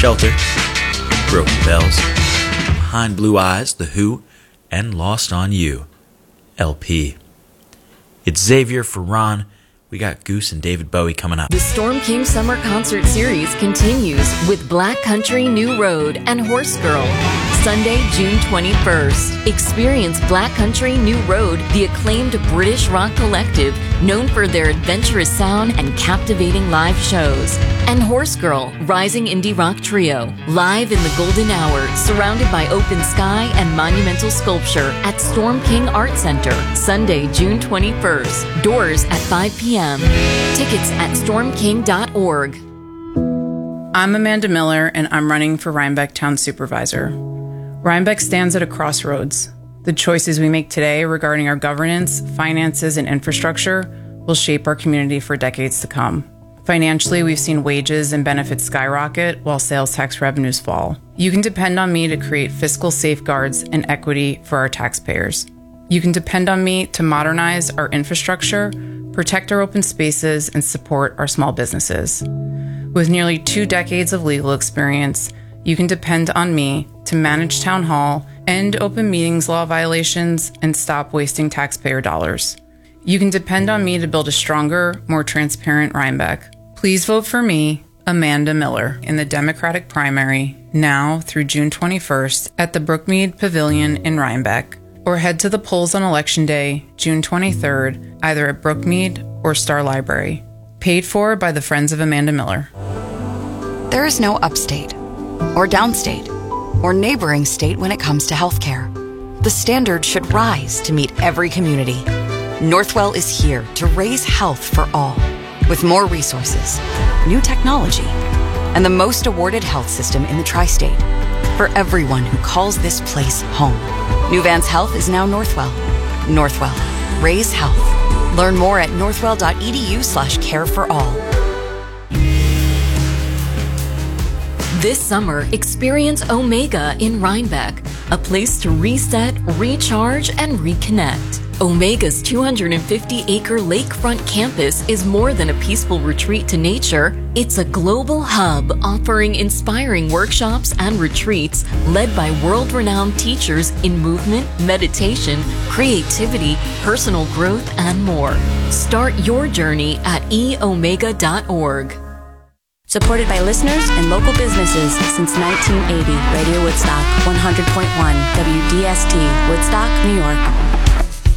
Shelter, Broken Bells, Behind Blue Eyes, The Who, and Lost on You, LP. It's Xavier for Ron. We got Goose and David Bowie coming up. The Storm King Summer Concert Series continues with Black Country New Road and Horse Girl. Sunday, June 21st. Experience Black Country New Road, the acclaimed British rock collective known for their adventurous sound and captivating live shows. And Horse Girl, rising indie rock trio, live in the golden hour, surrounded by open sky and monumental sculpture at Storm King Art Center, Sunday, June 21st. Doors at 5 p.m. Tickets at stormking.org. I'm Amanda Miller, and I'm running for Rhinebeck Town Supervisor. Rhinebeck stands at a crossroads. The choices we make today regarding our governance, finances, and infrastructure will shape our community for decades to come. Financially, we've seen wages and benefits skyrocket while sales tax revenues fall. You can depend on me to create fiscal safeguards and equity for our taxpayers. You can depend on me to modernize our infrastructure, protect our open spaces, and support our small businesses. With nearly 2 decades of legal experience, you can depend on me to manage town hall, end open meetings law violations, and stop wasting taxpayer dollars. You can depend on me to build a stronger, more transparent Rhinebeck. Please vote for me, Amanda Miller, in the Democratic primary now through June 21st at the Brookmead Pavilion in Rhinebeck, or head to the polls on Election Day, June 23rd, either at Brookmead or Star Library. Paid for by the Friends of Amanda Miller. There is no upstate, or downstate, or neighboring state when it comes to healthcare. The standard should rise to meet every community. Northwell is here to raise health for all, with more resources, new technology, and the most awarded health system in the tri-state for everyone who calls this place home. New Vance Health is now Northwell. Northwell, raise health. Learn more at northwell.edu/careforall. This summer, experience Omega in Rhinebeck, a place to reset, recharge, and reconnect. Omega's 250-acre lakefront campus is more than a peaceful retreat to nature. It's a global hub offering inspiring workshops and retreats led by world-renowned teachers in movement, meditation, creativity, personal growth, and more. Start your journey at eomega.org. Supported by listeners and local businesses since 1980. Radio Woodstock, 100.1 WDST, Woodstock, New York.